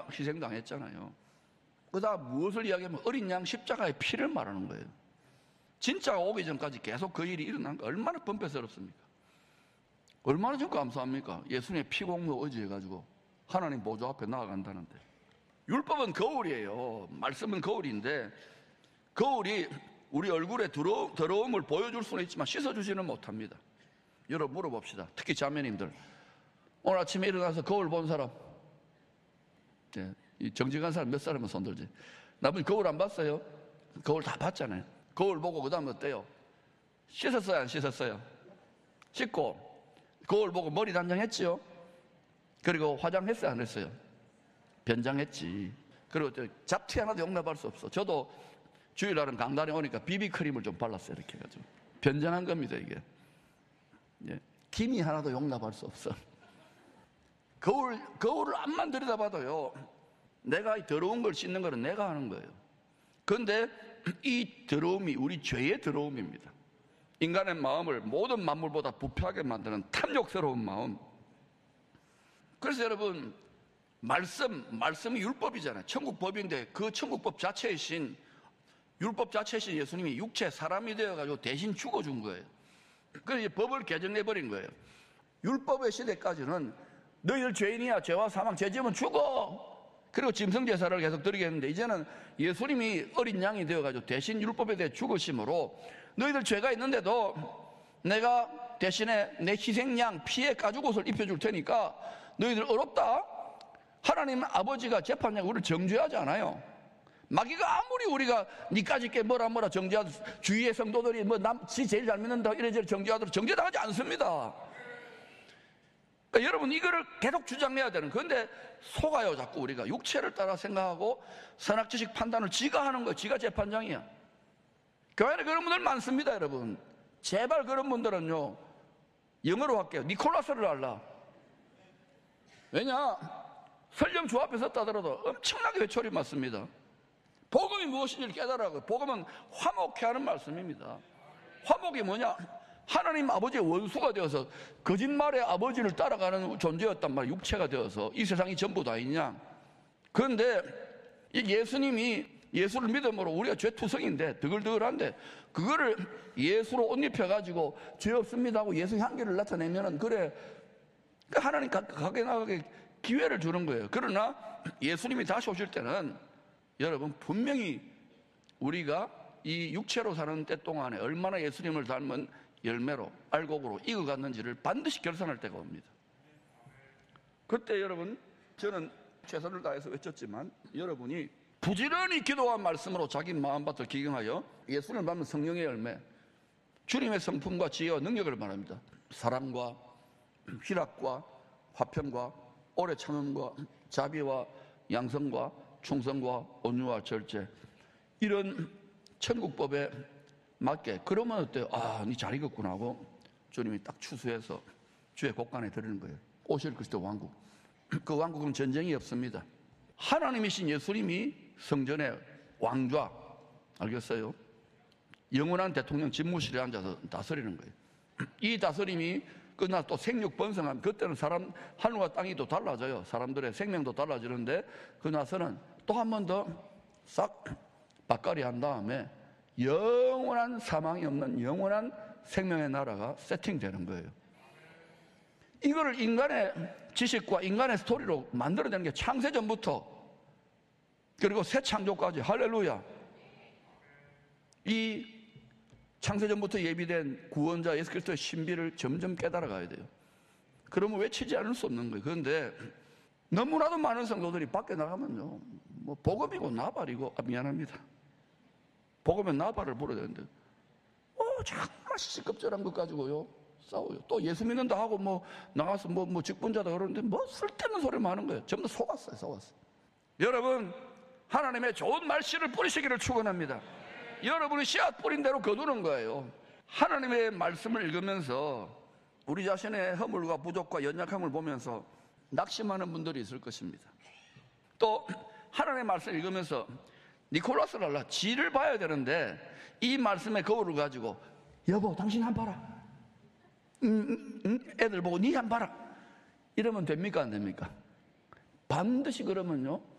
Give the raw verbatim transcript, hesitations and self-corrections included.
희생당했잖아요. 그다음 무엇을 이야기하면 어린 양 십자가의 피를 말하는 거예요. 진짜가 오기 전까지 계속 그 일이 일어난 거 얼마나 번뇌스럽습니까? 얼마나 좀 감사합니까? 예수님의 피공로 의지해가지고 하나님 보좌 앞에 나아간다는데. 율법은 거울이에요. 말씀은 거울인데 거울이 우리 얼굴에 더러, 더러움을 보여줄 수는 있지만 씻어주지는 못합니다. 여러분 물어봅시다. 특히 자매님들, 오늘 아침에 일어나서 거울 본 사람, 네, 이 정직한 사람 몇 사람은 손들지? 나머지 거울 안 봤어요? 거울 다 봤잖아요. 거울 보고 그 다음 어때요? 씻었어요 안 씻었어요? 씻고 거울 보고 머리 단장했지요? 그리고 화장했어요 안 했어요? 변장했지. 그리고 잡티 하나도 용납할 수 없어. 저도 주일날은 강단에 오니까 비비크림을 좀 발랐어요. 이렇게 해가지고 변장한 겁니다 이게. 예. 김이 하나도 용납할 수 없어. 거울, 거울을 앞만 들여다봐도요, 내가 이 더러운 걸 씻는 거는 내가 하는 거예요. 그런데 이 더러움이 우리 죄의 더러움입니다. 인간의 마음을 모든 만물보다 부패하게 만드는 탐욕스러운 마음. 그래서 여러분, 말씀, 말씀이 율법이잖아요. 천국법인데 그 천국법 자체이신, 율법 자체이신 예수님이 육체 사람이 되어가지고 대신 죽어준 거예요. 그래서 법을 개정해버린 거예요. 율법의 시대까지는 너희들 죄인이야, 죄와 사망, 죄지으면 죽어. 그리고 짐승제사를 계속 드리겠는데, 이제는 예수님이 어린 양이 되어가지고 대신 율법에 대해 죽으심으로 너희들 죄가 있는데도 내가 대신에 내 희생양 피에 가죽옷을 입혀줄 테니까 너희들 어렵다? 하나님 아버지가 재판장 우리를 정죄하지 않아요. 마귀가 아무리 우리가 니까짓 게 뭐라 뭐라 정죄하도, 주위의 성도들이 뭐 남, 지 제일 잘 믿는다 이래저래 정죄하도록 정죄당하지 않습니다. 그러니까 여러분 이거를 계속 주장해야 되는. 그런데 속아요. 자꾸 우리가 육체를 따라 생각하고 선악지식 판단을 지가 하는 거예요. 지가 재판장이야. 교회에 그런 분들 많습니다. 여러분 제발 그런 분들은요, 영어로 할게요. 니콜라스를 알라. 왜냐, 설령 주 앞에 섰다 하더라도 엄청나게 회초리 맞습니다. 복음이 무엇인지를 깨달아요. 복음은 화목케 하는 말씀입니다. 화목이 뭐냐, 하나님 아버지의 원수가 되어서 거짓말의 아버지를 따라가는 존재였단 말이에요. 육체가 되어서 이 세상이 전부 다 있냐. 그런데 이 예수님이, 예수를 믿음으로 우리가 죄투성인데 드글드글한데 그거를 예수로 옷 입혀가지고 죄 없습니다 하고 예수 향기를 나타내면은 그래, 하나님 가게 나가게 기회를 주는 거예요. 그러나 예수님이 다시 오실 때는 여러분 분명히 우리가 이 육체로 사는 때 동안에 얼마나 예수님을 닮은 열매로 알곡으로 익어갔는지를 반드시 결산할 때가 옵니다. 그때 여러분, 저는 최선을 다해서 외쳤지만 여러분이 부지런히 기도한 말씀으로 자기 마음밭을 기경하여 예수를 닮은 성령의 열매, 주님의 성품과 지혜와 능력을 말합니다. 사랑과 희락과 화평과 오래 참음과 자비와 양성과 충성과 온유와 절제, 이런 천국법에 맞게. 그러면 어때요? 아, 니 잘 익었구나 하고 주님이 딱 추수해서 주의 곳간에 드리는 거예요. 오실 그리스도 왕국. 그 왕국은 전쟁이 없습니다. 하나님이신 예수님이 성전의 왕좌, 알겠어요? 영원한 대통령 집무실에 앉아서 다스리는 거예요. 이 다스림이 끝나 또 생육 번성하면 그때는 사람, 하늘과 땅이 또 달라져요. 사람들의 생명도 달라지는데 그 나서는 또 한 번 더 싹 바까리 한 다음에 영원한 사망이 없는 영원한 생명의 나라가 세팅되는 거예요. 이거를 인간의 지식과 인간의 스토리로 만들어내는 게 창세전부터 그리고 새 창조까지, 할렐루야. 이 창세전부터 예비된 구원자 예수 그리스도의 신비를 점점 깨달아가야 돼요. 그러면 외치지 않을 수 없는 거예요. 그런데 너무나도 많은 성도들이 밖에 나가면요, 뭐 복음이고 나발이고, 아, 미안합니다, 복음은 나발을 불어야 되는데 어, 정말 시시껍절한 것 가지고요 싸워요. 또 예수 믿는다 하고 뭐 나가서 뭐, 뭐 직분자다 그러는데 뭐 쓸데없는 소리만 하는 거예요. 전부 다 속았어요. 속았어요. 여러분, 하나님의 좋은 말씨를 뿌리시기를 축원합니다. 여러분이 씨앗 뿌린 대로 거두는 거예요. 하나님의 말씀을 읽으면서 우리 자신의 허물과 부족과 연약함을 보면서 낙심하는 분들이 있을 것입니다. 또 하나님의 말씀을 읽으면서 니콜라스를 알라, 지를 봐야 되는데 이 말씀의 거울을 가지고 여보 당신 한 봐라, 음, 음, 애들 보고 니 한 봐라, 이러면 됩니까 안 됩니까? 반드시 그러면요